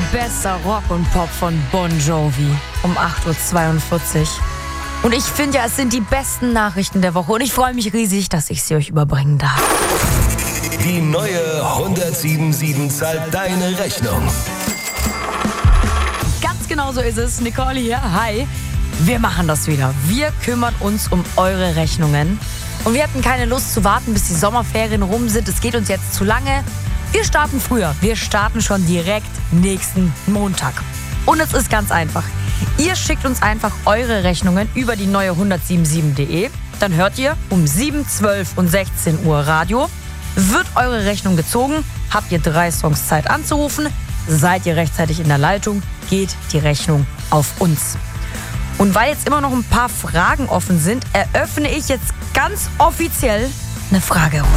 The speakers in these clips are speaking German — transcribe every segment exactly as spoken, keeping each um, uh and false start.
Bester Rock und Pop von Bon Jovi um acht Uhr zweiundvierzig. Und ich finde ja, es sind die besten Nachrichten der Woche und ich freue mich riesig, dass ich sie euch überbringen darf. Die neue hundertsieben Komma sieben zahlt deine Rechnung. Ganz genau so ist es. Nicole hier. Hi. Wir machen das wieder. Wir kümmern uns um eure Rechnungen. Und wir hatten keine Lust zu warten, bis die Sommerferien rum sind. Es geht uns jetzt zu lange. Wir starten früher. Wir starten schon direkt nächsten Montag. Und es ist ganz einfach. Ihr schickt uns einfach eure Rechnungen über die neue hundertsieben Komma sieben punkt de. Dann hört ihr um sieben, zwölf und sechzehn Uhr Radio. Wird eure Rechnung gezogen, habt ihr drei Songs Zeit anzurufen. Seid ihr rechtzeitig in der Leitung, geht die Rechnung auf uns. Und weil jetzt immer noch ein paar Fragen offen sind, eröffne ich jetzt ganz offiziell eine Fragerunde.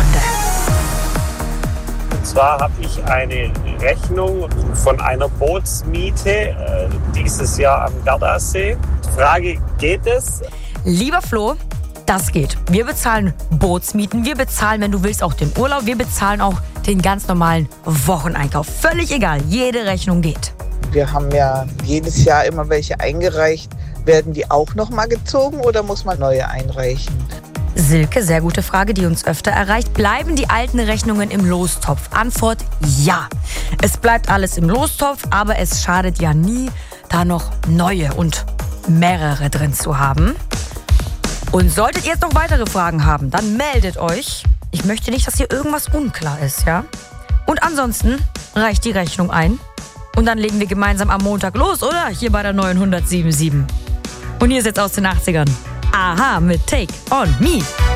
Und zwar habe ich eine Rechnung von einer Bootsmiete äh, dieses Jahr am Gardasee. Frage, geht es? Lieber Flo, das geht. Wir bezahlen Bootsmieten, wir bezahlen, wenn du willst, auch den Urlaub, wir bezahlen auch den ganz normalen Wocheneinkauf. Völlig egal, jede Rechnung geht. Wir haben ja jedes Jahr immer welche eingereicht. Werden die auch noch mal gezogen oder muss man neue einreichen? Silke, sehr gute Frage, die uns öfter erreicht. Bleiben die alten Rechnungen im Lostopf? Antwort: ja. Es bleibt alles im Lostopf, aber es schadet ja nie, da noch neue und mehrere drin zu haben. Und solltet ihr jetzt noch weitere Fragen haben, dann meldet euch. Ich möchte nicht, dass hier irgendwas unklar ist, ja? Und ansonsten reicht die Rechnung ein. Und dann legen wir gemeinsam am Montag los, oder? Hier bei der neuen hundertsieben Komma sieben. Und hier ist jetzt aus den achtzigern. Aha mit Take on Me.